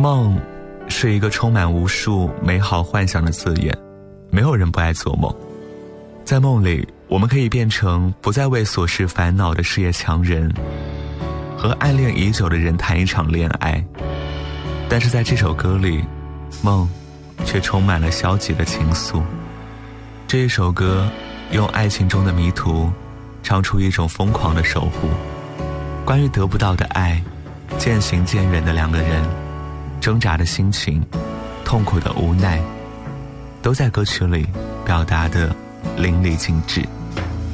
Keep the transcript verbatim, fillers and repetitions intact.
梦是一个充满无数美好幻想的字眼，没有人不爱做梦。在梦里，我们可以变成不再为琐事烦恼的事业强人，和暗恋已久的人谈一场恋爱。但是在这首歌里，梦却充满了消极的情愫。这一首歌用爱情中的迷途唱出一种疯狂的守护，关于得不到的爱，渐行渐远的两个人，挣扎的心情，痛苦的无奈，都在歌曲里表达得淋漓尽致。